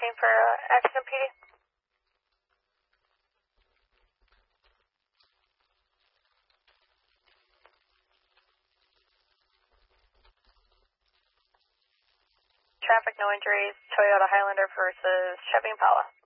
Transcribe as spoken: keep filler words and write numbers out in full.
fourteen for uh, accident P D. Traffic, no injuries, Toyota Highlander versus Chevy Impala.